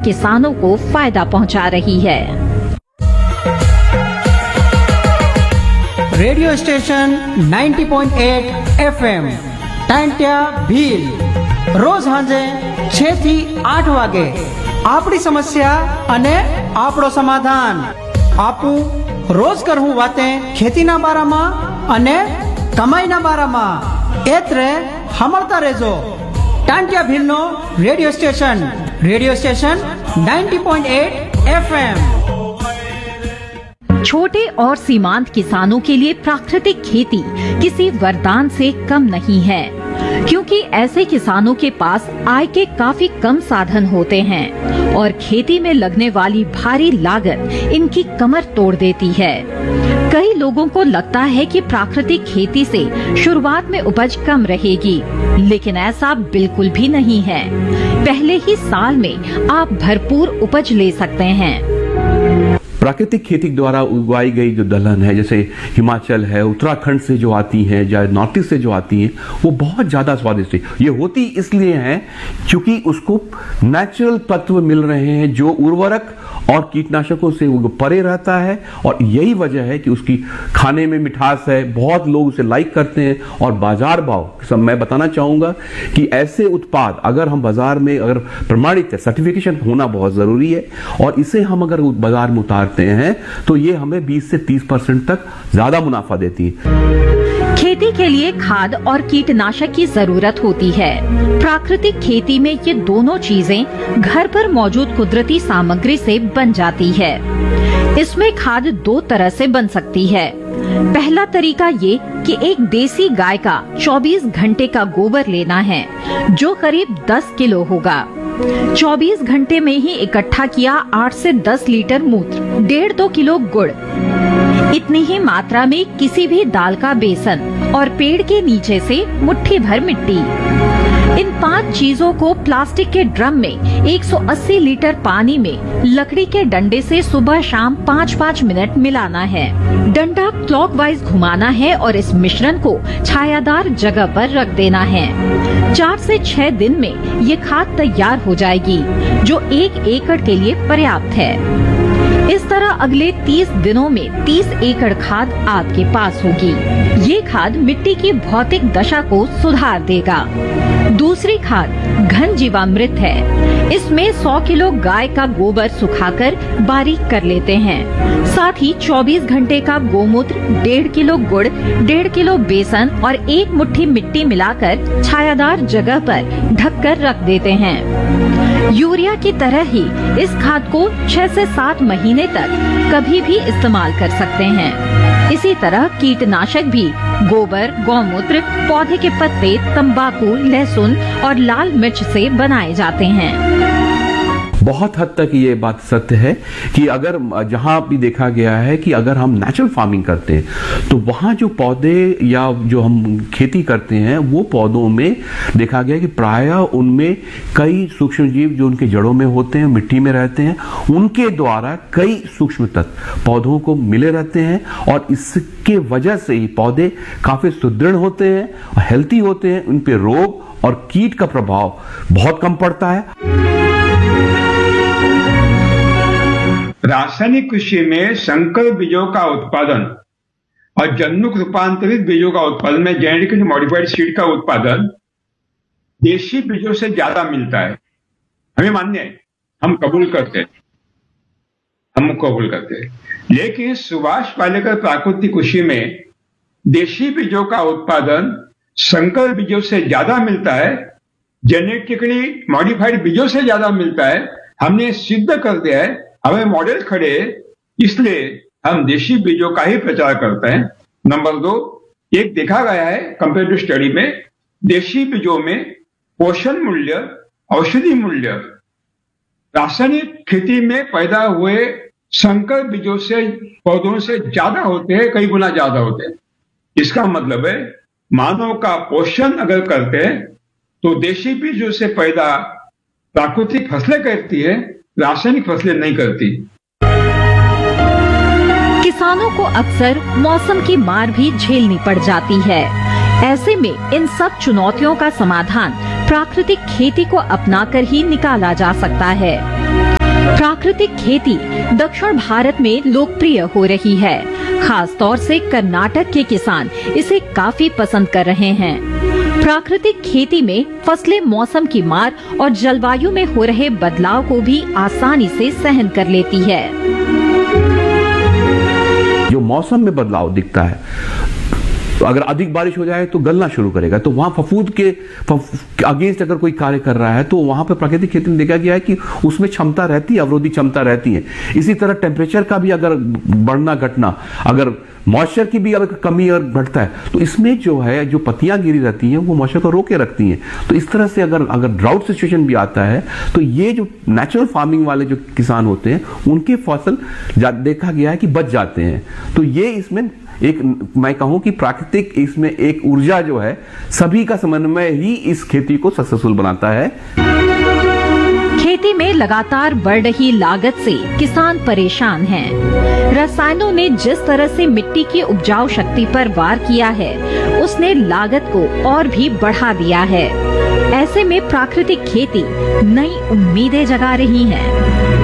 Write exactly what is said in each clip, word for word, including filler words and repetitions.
किसानों को फायदा पहुंचा रही है। Radio station ninety point eight F M Tantya Bhil रोज हांजे छह थी आठ वागे आपड़ी समस्या अने आपड़ो समाधान आपू रोज करहूं बातें खेती ना बारा में अने कमाई ना बारा में एतरे हमरता रेजो Tantya Bhil no radio station radio station ninety point eight F M. छोटे और सीमांत किसानों के लिए प्राकृतिक खेती किसी वरदान से कम नहीं है, क्योंकि ऐसे किसानों के पास आय के काफी कम साधन होते हैं और खेती में लगने वाली भारी लागत इनकी कमर तोड़ देती है। कई लोगों को लगता है कि प्राकृतिक खेती से शुरुआत में उपज कम रहेगी, लेकिन ऐसा बिल्कुल भी नहीं है। पहले ही साल में आप भरपूर उपज ले सकते हैं। प्राकृतिक खेती द्वारा उगाई गई जो दलहन है, जैसे हिमाचल है, उत्तराखंड से जो आती है या नॉर्थ ईस्ट से जो आती है, वो बहुत ज्यादा स्वादिष्ट है। ये होती इसलिए है क्योंकि उसको नेचुरल तत्व मिल रहे हैं जो उर्वरक और कीटनाशकों से वो परे रहता है, और यही वजह है कि उसकी खाने में मिठास है। बहुत लोग उसे लाइक करते हैं और बाजार भाव सब मैं बताना चाहूंगा कि ऐसे उत्पाद अगर हम बाजार में अगर प्रमाणित है, सर्टिफिकेशन होना बहुत जरूरी है, और इसे हम अगर बाजार में उतारते हैं तो ये हमें बीस से तीस परसेंट तक ज्यादा मुनाफा देती है। खेती के लिए खाद और कीटनाशक की जरूरत होती है। प्राकृतिक खेती में ये दोनों चीजें घर पर मौजूद कुदरती सामग्री से बन जाती है। इसमें खाद दो तरह से बन सकती है। पहला तरीका ये कि एक देसी गाय का चौबीस घंटे का गोबर लेना है, जो करीब दस किलो होगा। चौबीस घंटे में ही इकट्ठा किया आठ से दस लीटर मूत्र, डेढ़ दो किलो गुड़, इतनी ही मात्रा में किसी भी दाल का बेसन और पेड़ के नीचे से मुट्ठी भर मिट्टी। इन पांच चीजों को प्लास्टिक के ड्रम में एक सौ अस्सी लीटर पानी में लकड़ी के डंडे से सुबह शाम पाँच पाँच मिनट मिलाना है। डंडा क्लॉकवाइज घुमाना है और इस मिश्रण को छायादार जगह पर रख देना है। चार से छह दिन में ये खाद तैयार हो जाएगी, जो एक एकड़ के लिए पर्याप्त है। इस तरह अगले तीस दिनों में तीस एकड़ खाद आपके पास होगी। ये खाद मिट्टी की भौतिक दशा को सुधार देगा। दूसरी खाद घन जीवामृत है। इसमें सौ किलो गाय का गोबर सुखाकर बारीक कर लेते हैं। साथ ही चौबीस घंटे का गोमूत्र, डेढ़ किलो गुड़, डेढ़ किलो बेसन और एक मुट्ठी मिट्टी मिलाकर छायादार जगह पर ढककर रख देते हैं। यूरिया की तरह ही इस खाद को छह से सात महीने तक कभी भी इस्तेमाल कर सकते हैं। इसी तरह कीटनाशक भी गोबर, गौमूत्र, पौधे के पत्ते, तंबाकू, लहसुन और लाल मिर्च से बनाए जाते हैं। बहुत हद तक ये बात सत्य है कि अगर जहां भी देखा गया है कि अगर हम नेचुरल फार्मिंग करते हैं तो वहां जो पौधे या जो हम खेती करते हैं वो पौधों में देखा गया कि प्रायः उनमें कई सूक्ष्म जीव जो उनके जड़ों में होते हैं, मिट्टी में रहते हैं, उनके द्वारा कई सूक्ष्म तत्व पौधों को मिले रहते हैं, और इसके वजह से ही पौधे काफी सुदृढ़ होते हैं और हेल्थी होते हैं। उन पे रोग और कीट का प्रभाव बहुत कम पड़ता है। रासायनिक कृषि में संकर बीजों का उत्पादन और जन्युक रूपांतरित बीजों का उत्पादन में जेनेटिकली मॉडिफाइड सीड का उत्पादन देशी बीजों से ज्यादा मिलता है। हमें मान्य है, हम कबूल करते हैं, हम कबूल करते हैं। लेकिन सुभाष पालेकर प्राकृतिक कृषि में देशी बीजों का उत्पादन संकर बीजों से ज्यादा मिलता है, जेनेटिकली मॉडिफाइड बीजों से ज्यादा मिलता है। हमने सिद्ध कर दिया है, हमें मॉडल खड़े, इसलिए हम देशी बीजों का ही प्रचार करते हैं। नंबर दो, एक देखा गया है कंपेरेटिव स्टडी में, देशी बीजों में पोषण मूल्य, औषधि मूल्य रासायनिक खेती में पैदा हुए संकर बीजों से, पौधों से ज्यादा होते हैं, कई गुना ज्यादा होते हैं। इसका मतलब है मानव का पोषण अगर करते हैं तो देशी बीजों से पैदा प्राकृतिक फसलें करती है, रासायनिक फसलें नहीं करती। किसानों को अक्सर मौसम की मार भी झेलनी पड़ जाती है। ऐसे में इन सब चुनौतियों का समाधान प्राकृतिक खेती को अपनाकर ही निकाला जा सकता है। प्राकृतिक खेती दक्षिण भारत में लोकप्रिय हो रही है। खास तौर से कर्नाटक के किसान इसे काफी पसंद कर रहे हैं। प्राकृतिक खेती में फसलें मौसम की मार और जलवायु में हो रहे बदलाव को भी आसानी से सहन कर लेती है। जो मौसम में बदलाव दिखता है, अगर अधिक बारिश हो जाए तो गलना शुरू करेगा, तो वहां फफूंद के अगेंस्ट अगर कोई कार्य कर रहा है तो वहां पर प्राकृतिक खेती में देखा गया है कि उसमें क्षमता रहती है, अवरोधी क्षमता रहती है। इसी तरह टेम्परेचर का भी अगर बढ़ना घटना, अगर मॉइस्चर की भी अगर कमी और घटता है तो इसमें जो है जो पत्तियां गिरी रहती हैं वो मॉइस्चर को रोके रखती हैं। तो इस तरह से अगर अगर ड्राउट सिचुएशन भी आता है तो ये जो नेचुरल फार्मिंग वाले जो किसान होते हैं उनके फसल देखा गया है कि बच जाते हैं। तो ये इसमें एक मैं कहूं कि प्राकृतिक इसमें एक ऊर्जा जो है सभी का समन्वय ही इस खेती को सक्सेसफुल बनाता है। खेती में लगातार बढ़ रही लागत से किसान परेशान हैं। रसायनों ने जिस तरह से मिट्टी की उपजाऊ शक्ति पर वार किया है, उसने लागत को और भी बढ़ा दिया है। ऐसे में प्राकृतिक खेती नई उम्मीदें जगा रही है।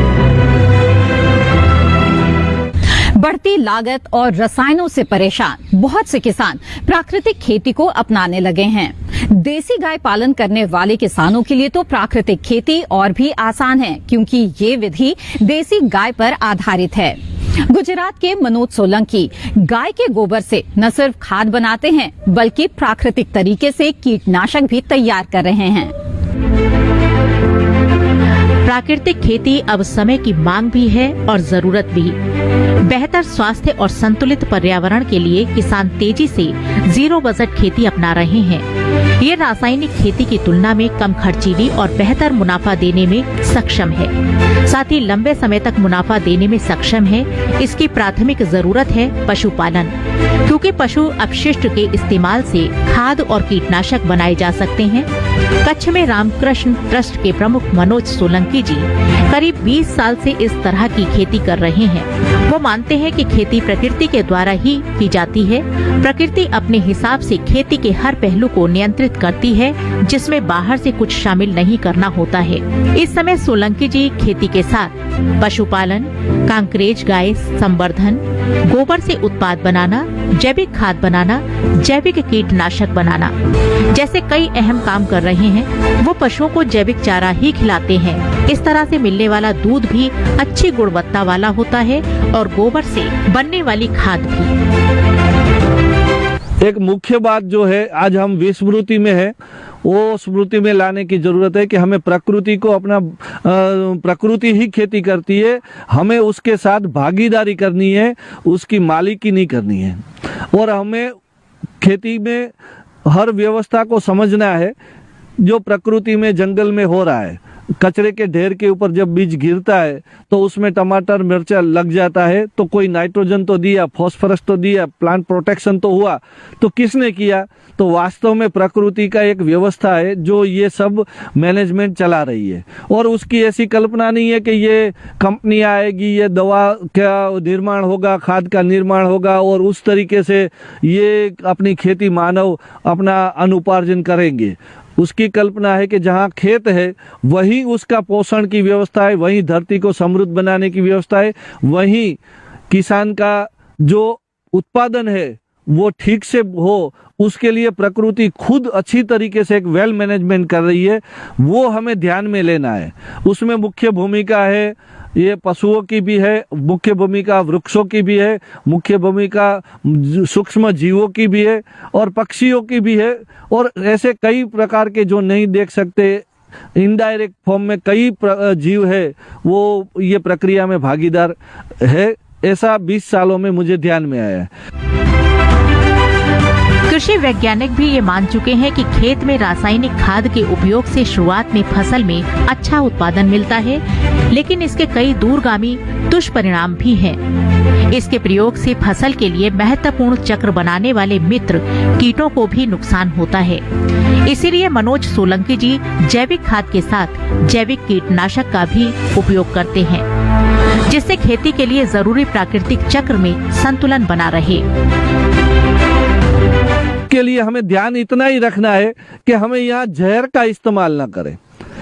बढ़ती लागत और रसायनों से परेशान बहुत से किसान प्राकृतिक खेती को अपनाने लगे हैं। देसी गाय पालन करने वाले किसानों के लिए तो प्राकृतिक खेती और भी आसान है, क्योंकि ये विधि देसी गाय पर आधारित है। गुजरात के मनोज सोलंकी गाय के गोबर से न सिर्फ खाद बनाते हैं, बल्कि प्राकृतिक तरीके से कीटनाशक भी तैयार कर रहे हैं। प्राकृतिक खेती अब समय की मांग भी है और जरूरत भी। बेहतर स्वास्थ्य और संतुलित पर्यावरण के लिए किसान तेजी से जीरो बजट खेती अपना रहे हैं। ये रासायनिक खेती की तुलना में कम खर्चीली और बेहतर मुनाफा देने में सक्षम है। साथ ही लंबे समय तक मुनाफा देने में सक्षम है। इसकी प्राथमिक जरूरत है पशुपालन, क्योंकि पशु अपशिष्ट के इस्तेमाल से खाद और कीटनाशक बनाए जा सकते हैं। कच्छ में रामकृष्ण ट्रस्ट के प्रमुख मनोज सोलंकी जी करीब बीस साल से इस तरह की खेती कर रहे हैं। वो मानते हैं कि खेती प्रकृति के द्वारा ही की जाती है। प्रकृति अपने हिसाब से खेती के हर पहलू को नियंत्रित करती है, जिसमें बाहर से कुछ शामिल नहीं करना होता है। इस समय सोलंकी जी खेती के साथ पशुपालन, कांकरेज गाय संवर्धन, गोबर से उत्पाद बनाना, जैविक खाद बनाना, जैविक कीटनाशक बनाना जैसे कई अहम काम कर रहे हैं। वो पशुओं को जैविक चारा ही खिलाते हैं। इस तरह से मिलने वाला दूध भी अच्छी गुणवत्ता वाला होता है और गोबर से बनने वाली खाद भी। एक मुख्य बात जो है आज हम विस्मृति में है, वो स्मृति में लाने की जरूरत है कि हमें प्रकृति को अपना प्रकृति ही खेती करती है, हमें उसके साथ भागीदारी करनी है, उसकी मालिकी नहीं करनी है। और हमें खेती में हर व्यवस्था को समझना है जो प्रकृति में जंगल में हो रहा है। कचरे के ढेर के ऊपर जब बीज गिरता है तो उसमें टमाटर मिर्चा लग जाता है, तो कोई नाइट्रोजन तो दिया, फास्फोरस तो दिया, प्लांट प्रोटेक्शन तो हुआ, तो किसने किया? तो वास्तव में प्रकृति का एक व्यवस्था है जो ये सब मैनेजमेंट चला रही है। और उसकी ऐसी कल्पना नहीं है कि ये कंपनी आएगी, ये दवा का निर्माण होगा, खाद का निर्माण होगा और उस तरीके से ये अपनी खेती मानव अपना अनुपार्जन करेंगे। उसकी कल्पना है कि जहाँ खेत है वहीं उसका पोषण की व्यवस्था है, वहीं धरती को समृद्ध बनाने की व्यवस्था है, वहीं किसान का जो उत्पादन है वो ठीक से हो, उसके लिए प्रकृति खुद अच्छी तरीके से एक वेल मैनेजमेंट कर रही है। वो हमें ध्यान में लेना है। उसमें मुख्य भूमिका है ये पशुओं की भी है, मुख्य भूमिका वृक्षों की भी है, मुख्य भूमिका सूक्ष्म जीवों की भी है और पक्षियों की भी है। और ऐसे कई प्रकार के जो नहीं देख सकते इनडायरेक्ट फॉर्म में कई जीव है वो ये प्रक्रिया में भागीदार है। ऐसा बीस सालों में मुझे ध्यान में आया है। कृषि वैज्ञानिक भी ये मान चुके हैं कि खेत में रासायनिक खाद के उपयोग से शुरुआत में फसल में अच्छा उत्पादन मिलता है, लेकिन इसके कई दूरगामी दुष्परिणाम भी हैं। इसके प्रयोग से फसल के लिए महत्वपूर्ण चक्र बनाने वाले मित्र कीटों को भी नुकसान होता है। इसीलिए मनोज सोलंकी जी जैविक खाद के साथ जैविक कीटनाशक का भी उपयोग करते हैं, जिससे खेती के लिए जरूरी प्राकृतिक चक्र में संतुलन बना रहे। के लिए हमें ध्यान इतना ही रखना है कि हमें यहाँ जहर का इस्तेमाल ना करें।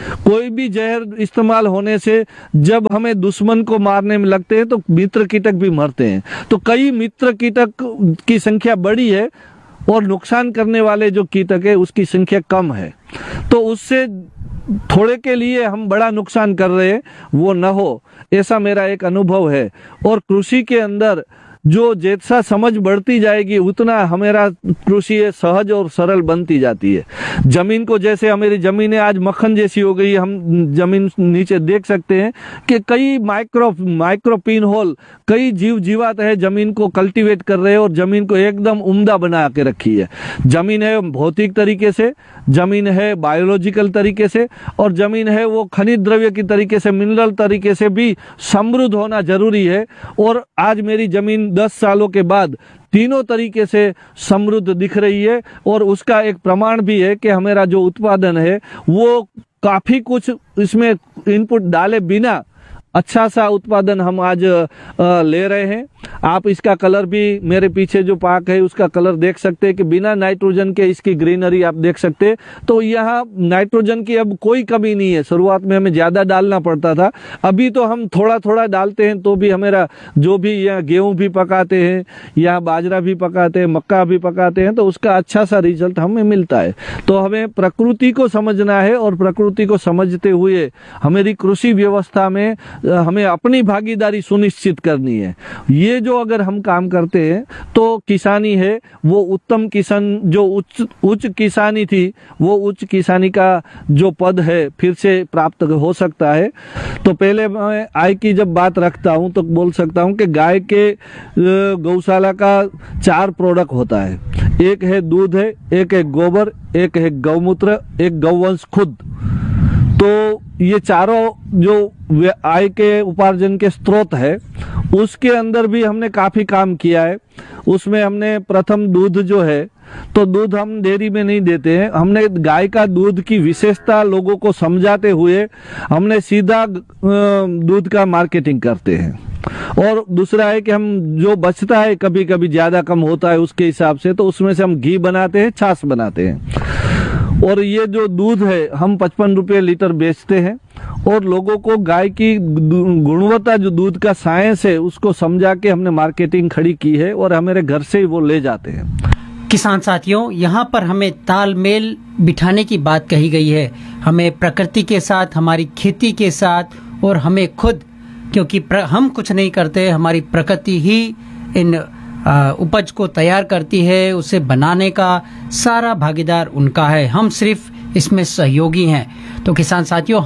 कोई भी जहर इस्तेमाल होने से जब हमें दुश्मन को मारने में लगते हैं तो मित्र कीटक भी मरते हैं। तो कई मित्र कीटक की संख्या बड़ी है और नुकसान करने वाले जो कीटक है उसकी संख्या कम है। तो उससे थोड़े के लिए हम बड़ा नुकसान कर रहे हैं, वो न हो, ऐसा मेरा एक अनुभव है। और कृषि के अंदर जो जैसा समझ बढ़ती जाएगी उतना हमारा कृषि सहज और सरल बनती जाती है। जमीन को जैसे हमारी जमीनें आज मक्खन जैसी हो गई, हम जमीन नीचे देख सकते हैं कि कई माइक्रो माइक्रो पिन होल, कई जीव जीवात है जमीन को कल्टीवेट कर रहे हैं और जमीन को एकदम उम्दा बना के रखी है। जमीन है भौतिक तरीके से, जमीन है बायोलॉजिकल तरीके से, और जमीन है वो खनिज द्रव्य की तरीके से, मिनरल तरीके से भी समृद्ध होना जरूरी है। और आज मेरी जमीन दस सालों के बाद तीनों तरीके से समृद्ध दिख रही है। और उसका एक प्रमाण भी है कि हमारा जो उत्पादन है वो काफी कुछ इसमें इनपुट डाले बिना अच्छा सा उत्पादन हम आज आ, ले रहे हैं। आप इसका कलर भी, मेरे पीछे जो पार्क है उसका कलर देख सकते हैं कि बिना नाइट्रोजन के इसकी ग्रीनरी आप देख सकते हैं। तो यहाँ नाइट्रोजन की अब कोई कमी नहीं है। शुरुआत में हमें ज्यादा डालना पड़ता था, अभी तो हम थोड़ा थोड़ा डालते हैं तो भी हमारा जो भी यहाँ गेहूं भी पकाते हैं, यहाँ बाजरा भी पकाते हैं, मक्का भी पकाते हैं, तो उसका अच्छा सा रिजल्ट हमें मिलता है। तो हमें प्रकृति को समझना है और प्रकृति को समझते हुए हमारी कृषि व्यवस्था में हमें अपनी भागीदारी सुनिश्चित करनी है। ये जो अगर हम काम करते हैं तो किसानी है वो उत्तम किसान, जो उच्च उच्च किसानी थी वो उच्च किसानी का जो पद है फिर से प्राप्त हो सकता है। तो पहले मैं आय की जब बात रखता हूं तो बोल सकता हूं कि गाय के गौशाला का चार प्रोडक्ट होता है। एक है दूध है, एक है गोबर, एक है गौमूत्र, एक गौवंश खुद। तो ये चारों जो आय के उपार्जन के स्रोत है उसके अंदर भी हमने काफी काम किया है। उसमें हमने प्रथम दूध जो है, तो दूध हम डेयरी में नहीं देते हैं, हमने गाय का दूध की विशेषता लोगों को समझाते हुए हमने सीधा दूध का मार्केटिंग करते हैं। और दूसरा है कि हम जो बचता है कभी कभी ज्यादा कम होता है उसके हिसाब से, तो उसमें से हम घी बनाते हैं, छाछ बनाते हैं। और ये जो दूध है हम पचपन रुपये लीटर बेचते हैं और लोगों को गाय की गुणवत्ता जो दूध का साइंस है उसको समझा के हमने मार्केटिंग खड़ी की है और हमारे घर से ही वो ले जाते हैं। किसान साथियों, यहाँ पर हमें तालमेल बिठाने की बात कही गई है। हमें प्रकृति के साथ, हमारी खेती के साथ और हमें खुद, क्योंकि हम कुछ नहीं करते, हमारी प्रकृति ही इन उपज को तैयार करती है, उसे बनाने का सारा भागीदार उनका है, हम सिर्फ इसमें सहयोगी हैं। तो किसान साथियों,